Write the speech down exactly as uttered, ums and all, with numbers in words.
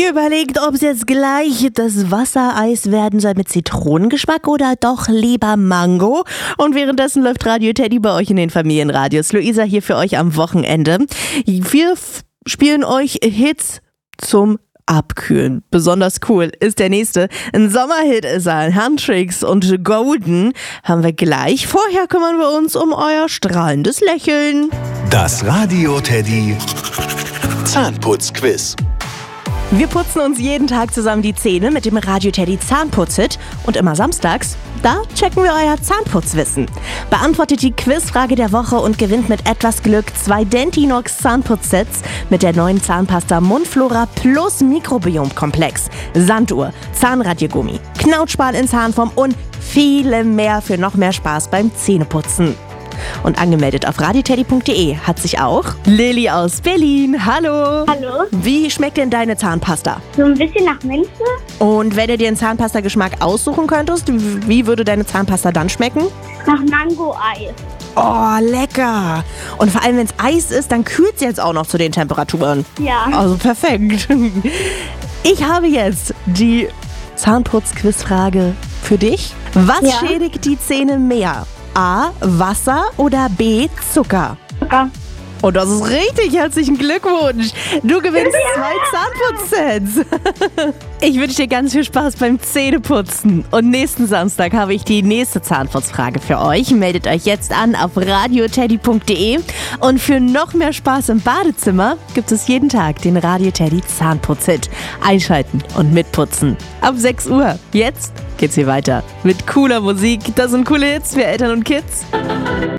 Ihr überlegt, ob es jetzt gleich das Wassereis werden soll mit Zitronengeschmack oder doch lieber Mango. Und währenddessen läuft Radio Teddy bei euch in den Familienradios. Luisa hier für euch am Wochenende. Wir f- spielen euch Hits zum Abkühlen. Besonders cool ist der nächste. Ein Sommerhit ist er. Handtricks und Golden haben wir gleich. Vorher kümmern wir uns um euer strahlendes Lächeln. Das Radio Teddy Zahnputzquiz. Wir putzen uns jeden Tag zusammen die Zähne mit dem Radio Teddy Zahnputz-Hit und immer samstags, da checken wir euer Zahnputzwissen. Beantwortet die Quizfrage der Woche und gewinnt mit etwas Glück zwei Dentinox Zahnputzsets mit der neuen Zahnpasta Mundflora plus Mikrobiomkomplex, Sanduhr, Zahnradiergummi, Knautschball in Zahnform und viele mehr für noch mehr Spaß beim Zähneputzen. Und angemeldet auf radioteddy punkt de hat sich auch Lilly aus Berlin. Hallo. Hallo. Wie schmeckt denn deine Zahnpasta? So ein bisschen nach Minze. Und wenn du dir einen Zahnpasta-Geschmack aussuchen könntest, wie würde deine Zahnpasta dann schmecken? Nach Mango-Eis. Oh, lecker. Und vor allem, wenn es Eis ist, dann kühlt es jetzt auch noch zu den Temperaturen. Ja. Also perfekt. Ich habe jetzt die Zahnputz-Quizfrage für dich. Was Ja. schädigt die Zähne mehr? A. Wasser oder B. Zucker? Zucker. Und das ist richtig. Herzlichen Glückwunsch. Du gewinnst zwei Zahnputzsets. Ich wünsche dir ganz viel Spaß beim Zähneputzen. Und nächsten Samstag habe ich die nächste Zahnputzfrage für euch. Meldet euch jetzt an auf radioteddy punkt de. Und für noch mehr Spaß im Badezimmer gibt es jeden Tag den Radio Teddy Zahnputz-Hit. Einschalten und mitputzen. Ab sechs Uhr. Jetzt geht's hier weiter mit cooler Musik. Das sind coole Hits für Eltern und Kids.